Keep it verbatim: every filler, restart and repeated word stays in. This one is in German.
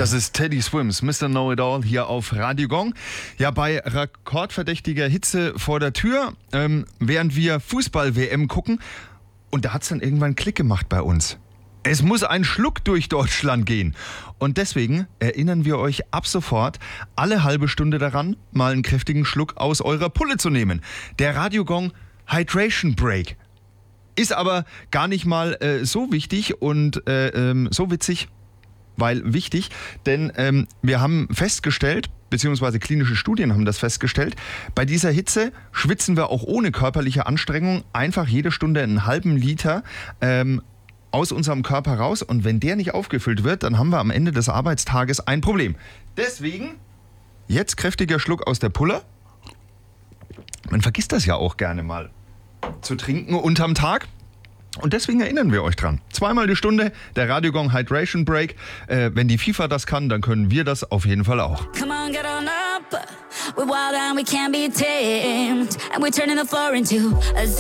Das ist Teddy Swims, Mister Know-It-All hier auf Radio Gong. Ja, bei rekordverdächtiger Hitze vor der Tür, ähm, während wir Fußball-W M gucken. Und da hat es dann irgendwann Klick gemacht bei uns. Es muss ein Schluck durch Deutschland gehen. Und deswegen erinnern wir euch ab sofort alle halbe Stunde daran, mal einen kräftigen Schluck aus eurer Pulle zu nehmen. Der Radio Gong Hydration Break. Ist aber gar nicht mal äh, so wichtig und äh, ähm, so witzig, weil wichtig, denn ähm, wir haben festgestellt, beziehungsweise klinische Studien haben das festgestellt, bei dieser Hitze schwitzen wir auch ohne körperliche Anstrengung einfach jede Stunde einen halben Liter ähm, aus unserem Körper raus, und wenn der nicht aufgefüllt wird, dann haben wir am Ende des Arbeitstages ein Problem. Deswegen jetzt kräftiger Schluck aus der Pulle. Man vergisst das ja auch gerne mal zu trinken unterm Tag. Und deswegen erinnern wir euch dran. Zweimal die Stunde, der Radio Gong Hydration Break. Äh, wenn die FIFA das kann, dann können wir das auf jeden Fall auch. Come on, get on up. We're wild and we can't be tamed. And we're turning the floor into a